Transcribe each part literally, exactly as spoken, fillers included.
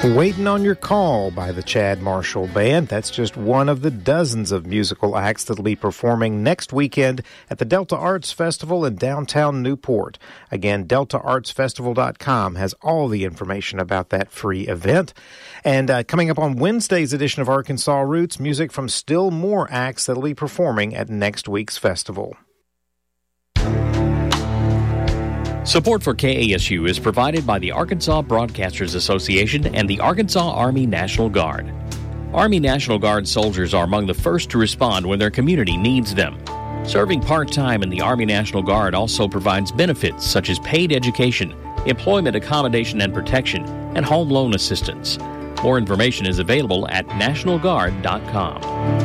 Waiting on Your Call by the Chad Marshall Band. That's just one of the dozens of musical acts that will be performing next weekend at the Delta Arts Festival in downtown Newport. Again, delta arts festival dot com has all the information about that free event. And uh, coming up on Wednesday's edition of Arkansas Roots, music from still more acts that will be performing at next week's festival. Support for K A S U is provided by the Arkansas Broadcasters Association and the Arkansas Army National Guard. Army National Guard soldiers are among the first to respond when their community needs them. Serving part-time in the Army National Guard also provides benefits such as paid education, employment accommodation and protection, and home loan assistance. More information is available at national guard dot com.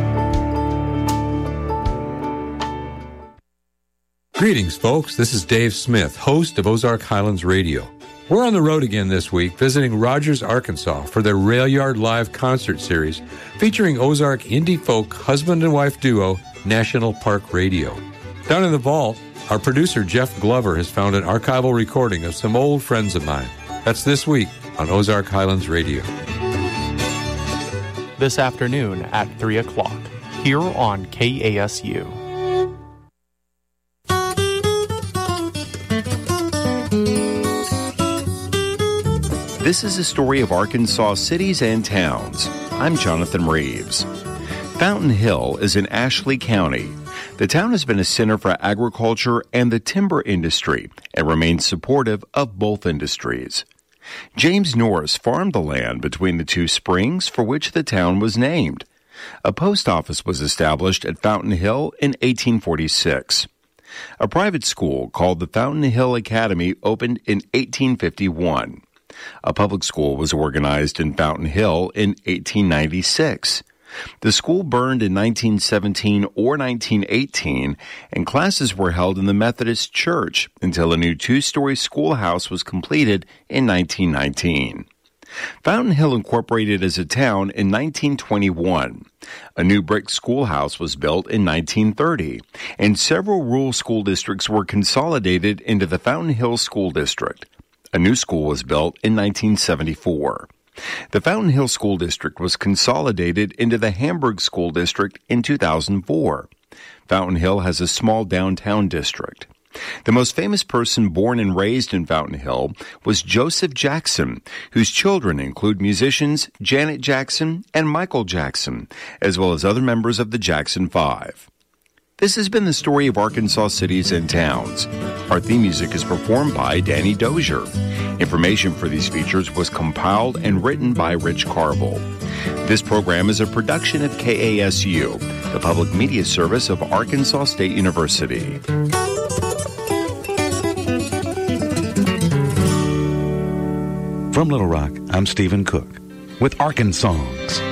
Greetings, folks. This is Dave Smith, host of Ozark Highlands Radio. We're on the road again this week, visiting Rogers, Arkansas for their Rail Yard Live concert series featuring Ozark indie folk husband and wife duo, National Park Radio. Down in the vault, our producer Jeff Glover has found an archival recording of some old friends of mine. That's this week on Ozark Highlands Radio. This afternoon at three o'clock, here on K A S U. This is a story of Arkansas cities and towns. I'm Jonathan Reeves. Fountain Hill is in Ashley County. The town has been a center for agriculture and the timber industry and remains supportive of both industries. James Norris farmed the land between the two springs for which the town was named. A post office was established at Fountain Hill in eighteen forty-six. A private school called the Fountain Hill Academy opened in eighteen fifty-one. A public school was organized in Fountain Hill in eighteen ninety-six. The school burned in nineteen seventeen or nineteen eighteen, and classes were held in the Methodist Church until a new two-story schoolhouse was completed in nineteen nineteen. Fountain Hill incorporated as a town in nineteen twenty-one. A new brick schoolhouse was built in nineteen thirty, and several rural school districts were consolidated into the Fountain Hill School District. A new school was built in nineteen seventy-four. The Fountain Hill School District was consolidated into the Hamburg School District in two thousand four. Fountain Hill has a small downtown district. The most famous person born and raised in Fountain Hill was Joseph Jackson, whose children include musicians Janet Jackson and Michael Jackson, as well as other members of the Jackson Five. This has been the story of Arkansas cities and towns. Our theme music is performed by Danny Dozier. Information for these features was compiled and written by Rich Carville. This program is a production of K A S U, the public media service of Arkansas State University. From Little Rock, I'm Stephen Cook with Arkansas Songs.